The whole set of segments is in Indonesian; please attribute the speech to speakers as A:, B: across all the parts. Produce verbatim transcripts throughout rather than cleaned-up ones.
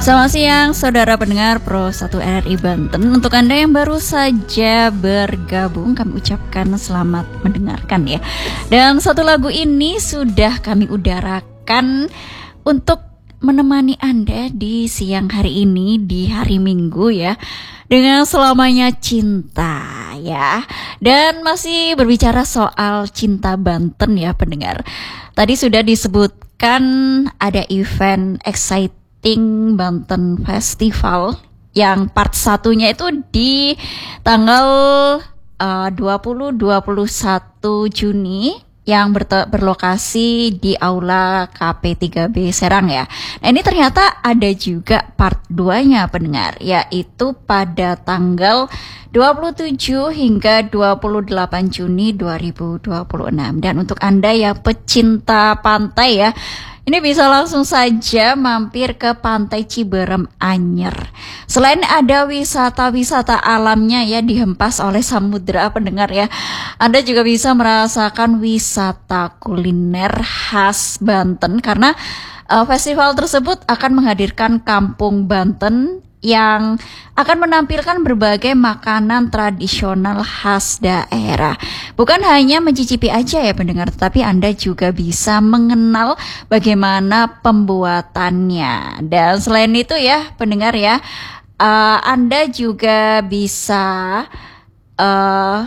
A: Selamat siang saudara pendengar Pro satu R R I Banten. Untuk Anda yang baru saja bergabung, kami ucapkan selamat mendengarkan ya. Dan satu lagu ini sudah kami udarakan untuk menemani Anda di siang hari ini, di hari Minggu ya, dengan Selamanya Cinta ya. Dan masih berbicara soal cinta Banten ya pendengar. Tadi sudah disebutkan ada event exciting Banten Festival yang part satunya itu di tanggal uh, dua puluh sampai dua puluh satu Juni yang ber- berlokasi di Aula K P tiga B Serang ya. Nah ini ternyata ada juga part dua-nya pendengar, yaitu pada tanggal dua puluh tujuh hingga dua puluh delapan Juni dua ribu dua puluh enam. Dan untuk Anda yang pecinta pantai ya, ini bisa langsung saja mampir ke Pantai Ciberem Anyer. Selain ada wisata-wisata alamnya ya dihempas oleh samudera pendengar ya, Anda juga bisa merasakan wisata kuliner khas Banten karena uh, festival tersebut akan menghadirkan Kampung Banten yang akan menampilkan berbagai makanan tradisional khas daerah. Bukan hanya mencicipi aja ya pendengar, tetapi Anda juga bisa mengenal bagaimana pembuatannya. Dan selain itu ya pendengar ya, uh, Anda juga bisa uh,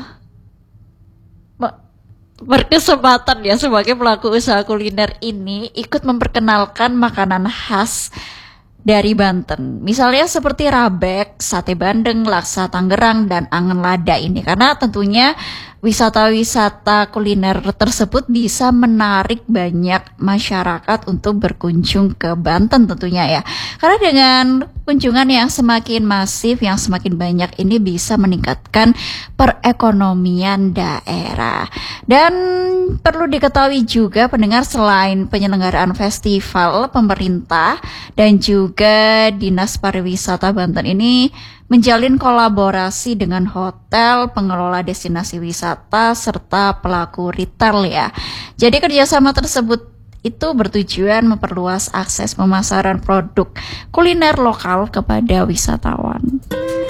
A: berkesempatan ya sebagai pelaku usaha kuliner ini ikut memperkenalkan makanan khas dari Banten. Misalnya seperti rabek, sate bandeng, laksa Tangerang, dan angen lada ini. Karena tentunya wisata-wisata kuliner tersebut bisa menarik banyak masyarakat untuk berkunjung ke Banten tentunya ya. Karena dengan kunjungan yang semakin masif, yang semakin banyak ini bisa meningkatkan perekonomian daerah. Dan perlu diketahui juga pendengar, selain penyelenggaraan festival, pemerintah dan juga Dinas Pariwisata Banten ini menjalin kolaborasi dengan hotel, pengelola destinasi wisata, serta pelaku retail ya. Jadi kerjasama tersebut itu bertujuan memperluas akses pemasaran produk kuliner lokal kepada wisatawan.